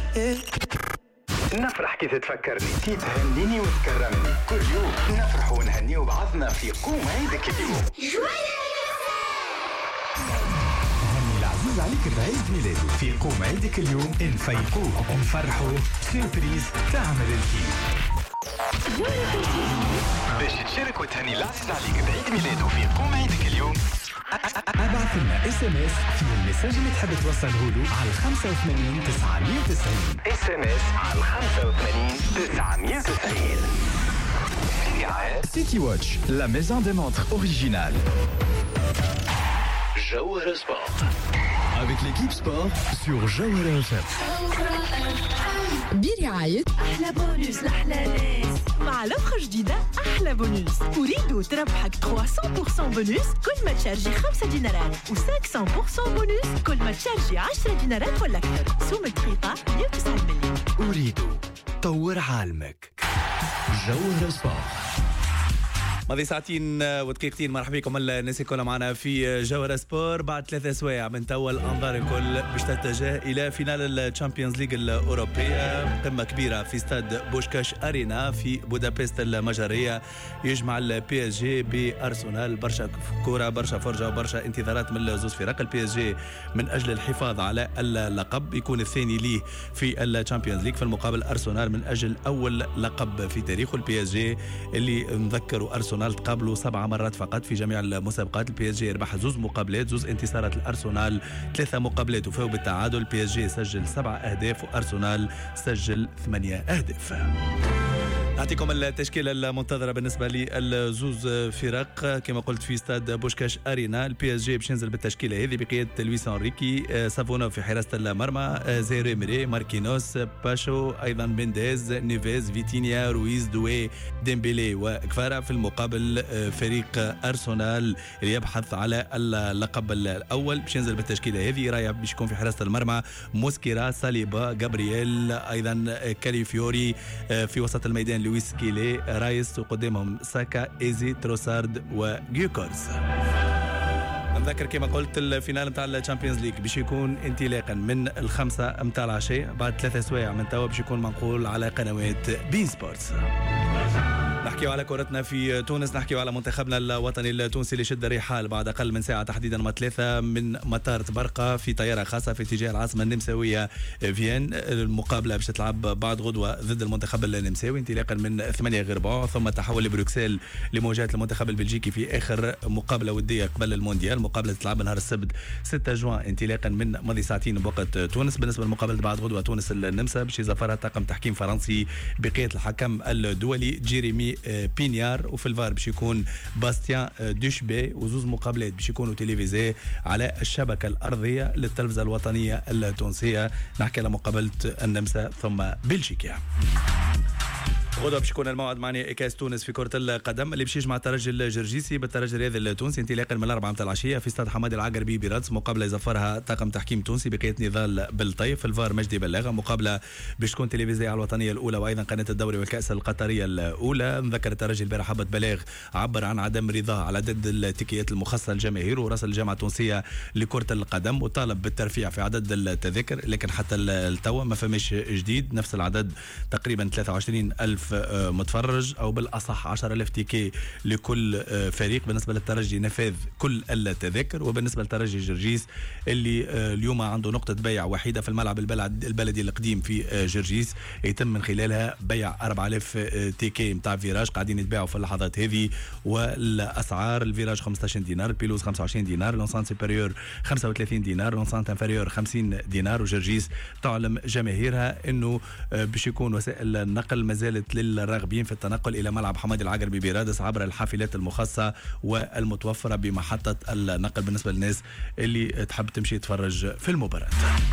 نفرح كي تتفكرني، كي تهنيني وتكرمني، كل يوم نفرح ونهني وبعضنا في قوم عيدك اليوم. هني العزيز عليك بعيد ميلاده في قوم عيدك اليوم، نفيقوه نفرحوا سيربريز تعمل الكيف. باش تشارك وتهني العزيز عليك بعيد ميلاده في قوم عيدك اليوم، ابعث لنا SMS في المساج اللي تحب توصله له على 85 990. SMS على 85 990. City Watch, la maison des montres originale. Jawhara Sport. Avec l'équipe sport sur Jawhara FM. برعاية أحلى بونوس لأحلى ناس. مع لفخة جديدة أحلى بونوس. أريد تربحك 300% بونوس كل ما تشارجي 5 دينارات و500% بونوس كل ما تشارجي 10 دينارات ولا أكثر. سوم دقيقة 109 مليون. أريد طور عالمك. جوهر سبورت. ماضي ساعتين ودقيقتين. مرحبا بكم الناس الكل معنا في جوهر سبور. بعد 3 سوايع من توا الانظار الكل باش تتجه الى فينال الشامبيونز ليج الاوروبيه، قمه كبيره في استاد بوشكاش ارينا في بودابست المجريه، يجمع البي اس جي بارسنال. برشا كوره، برشا فرجه وبرشا انتظارات من زوز فرق. البي اس جي من اجل الحفاظ على اللقب، يكون الثاني ليه في الشامبيونز ليج، في المقابل ارسنال من اجل اول لقب في تاريخه. البي اس جي اللي نذكروا ارسنال تقابلوا 7 مرات فقط في جميع المسابقات. البي اس جي ربح 2 مقابلات، 2 انتصارات. الارسنال 3 مقابلات وفاو بالتعادل. البي اس جي سجل 7 أهداف وارسنال سجل 8 أهداف. نعطيكم التشكيلة المنتظرة بالنسبة للزوز فرق كما قلت في استاد بوشكاش أرينا. البي اس جي باش ينزل بالتشكيلة هذه بقيادة لويس انريكي، سافونو في حراسة المرمى، زيري ميري، ماركينوس، باشو، أيضا مينديز، نيفيز، فيتينيا، رويز، دوي، ديمبيلي وكفارا. في المقابل فريق أرسنال اللي يبحث على اللقب الأول باش ينزل بالتشكيلة هذه. رايح باش يكون في حراسة المرمى موسكيرا، ساليبا، جابرييل، أيضا كاليفيوري. في وسط الميدان لويس كيلي، رايس، وقدامهم ساكا، ايزي، تروسارد وجيوكورس. نذكر كما قلت الفينال نتاع الشامبيونز ليج باش يكون انطلاقا من 5 متاع العشاء، بعد 3 سوايع من توا باش يكون منقول على قنوات بين سبورتس. نحكيو على كرتنا في تونس، نحكيو على منتخبنا الوطني التونسي اللي شد الرحال بعد أقل من ساعة، تحديدا 3 من مطار تبرقة في طيارة خاصة في اتجاه العاصمة النمساوية فيين. المقابلة باش تلعب بعد غدوة ضد المنتخب النمساوي انطلاقا من 8 غرباء، ثم تحول لبروكسل لمواجهة المنتخب البلجيكي في آخر مقابلة ودية قبل المونديال. المقابلة تلعب نهار السبت 6 جوان انطلاقا من ماضي ساعتين بوقت تونس. بالنسبة للمقابلة بعد غدوة تونس النمسا باش يزفرها طاقم تحكيم فرنسي بقيادة الحكم الدولي جيريمي بينيار، وفي الفار باش يكون باستيان دوشبي. وزوز مقابلات باش يكونوا تلفزيون على الشبكة الأرضية للتلفزة الوطنية التونسية. نحكي على مقابلة النمسا ثم بلجيكا. غدوة باش يكون الموعد معني كاس تونس في كرة القدم اللي باش يجمع الترجي الجرجيسي بالترجي الرياضي التونسي انطلاقا من 4 متاع العشية في استاد حمادي العقربي برادس. مقابلة يزفرها طاقم تحكيم تونسي بقيادة نضال بالطيف. الفار مجدي بلاغة. مقابلة باش تكون تلفزيون على الوطنية الأولى وأيضا قناة الدوري والكأس القطرية الأولى. نذكر الترجي البارح هبط بلاغ عبر عن عدم رضاه على عدد التيكيات المخصصة للجماهير ورأس الجامعة التونسية لكرة القدم، وطالب بالترفيع في عدد التذاكر، لكن حتى التوا ما فماش جديد. نفس العدد تقريبا 23,000 متفرج أو بالأصح 10,000 تيكي لكل فريق. بالنسبة للترجي نفاذ كل التذاكر. وبالنسبة للترجي جرجيس اللي اليوم عنده نقطة بيع وحيدة في الملعب البلدي القديم في جرجيس، يتم من خلالها بيع 4,000 تيكي متاع فيراج قاعدين يتباعوا في اللحظات هذه. والأسعار الفيراج 15 دينار، البيلوز 25 دينار، لونسان سوبريور 35 دينار، لونسان انفيريور 50 دينار. وجرجيس تعلم جماهيرها انه باش يكون وسائل النقل ما زالت للراغبين في التنقل إلى ملعب حمادي العقربي برادس عبر الحافلات المخصصة والمتوفرة بمحطة النقل بالنسبة للناس اللي تحب تمشي تتفرج في المباراة.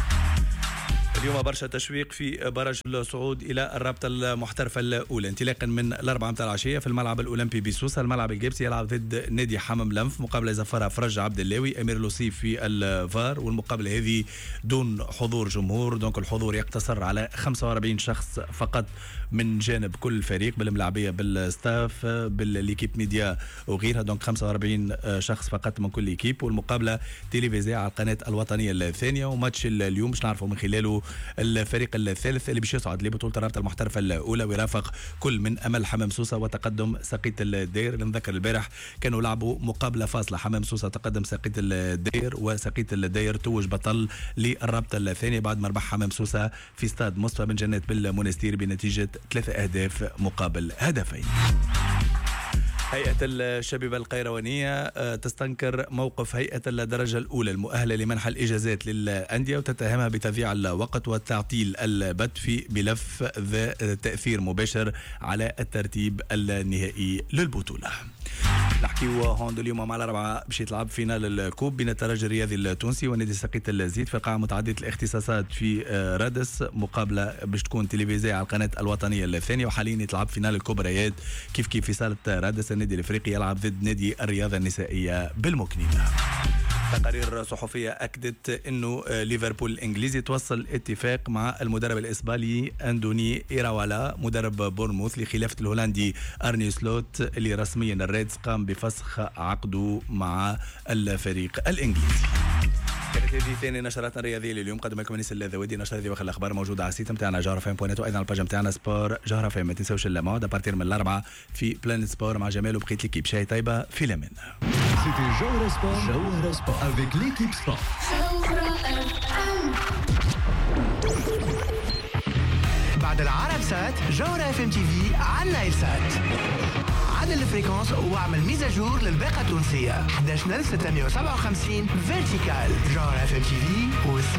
اليوم برشا تشويق في برج الصعود إلى الرابطة المحترفة الأولى انطلاقا من 4 متاع العشية في الملعب الأولمبي بسوسة. الملعب الجبسي يلعب ضد نادي حمام لنف. مقابلة يزفرها فرج عبد اللاوي، أمير لوسيف في الفار. والمقابلة هذه دون حضور جمهور، دونك الحضور يقتصر على 45 شخص فقط من جانب كل فريق بالملاعبية بالستاف بالليكيب ميديا وغيرها، دونك 45 شخص فقط من كل ليكيب. والمقابلة تلفزيون على القناة الوطنية الثانية. وماتش اليوم باش نعرفوا من خلاله الفريق الثالث اللي باش يصعد لبطولة الرابطة المحترفة الأولى، ويرافق كل من أمل حمام سوسة وتقدم ساقية الدير. نذكر البارح كانوا لعبوا مقابلة فاصلة، حمام سوسة تقدم ساقية الدير، وساقية الدير توج بطل للرابطة الثانية بعد ما ربح حمام سوسة في استاد مصطفى بن جنات بالمنستير بنتيجة 3 أهداف مقابل هدفين. هيئة الشبيبة القيروانية تستنكر موقف هيئة الدرجة الأولى المؤهلة لمنح الإجازات للأندية، وتتهمها بتضييع الوقت وتعطيل البت في ملف ذا تأثير مباشر على الترتيب النهائي للبطولة. نحكيو هوند اليوم مع الأربعة باش يتلعب فينال الكوب بين الترجي الرياضي التونسي ونادي ساقية الزيت في قاعة متعددة الاختصاصات في رادس، مقابلة باش تكون تلفزيونية على القناة الوطنية الثانية. وحاليا يتلعب فينال الكبريات كيف في صالة رادس. النادي الافريقي يلعب ضد نادي الرياضة النسائية بالمكنينة. تقارير صحفية أكدت أنه ليفربول الإنجليزي توصل اتفاق مع المدرب الإسباني أندوني إيراوالا مدرب بورنموث لخلافة الهولندي أرني سلوت اللي رسميا الريدز قام بفسخ عقده مع الفريق الإنجليزي. كانت هذه ثاني نشراتنا الرياضيه لليوم. قدم لكم انيس الذوادي. نشرة هذه واخر الاخبار موجوده على السيت نتاعنا جوهرة فام بوينت، وايضا على الباج نتاعنا سبور جوهرة فام. ما تنساوش الموعد ابارتير من الاربعه في بلانيت سبور مع جمال وبقيه ليكيب. شاي طيبه في الامان. C'était Jawhara Sport. Jawhara Sport avec l'équipe Sport. بعد العرب سات جوهرة اف ام تي في على نايل سات. عدل الفريكونس واعمل ميزاجور للباقة التونسية 11657 فيرتيكال. جوهرة اف ام تي في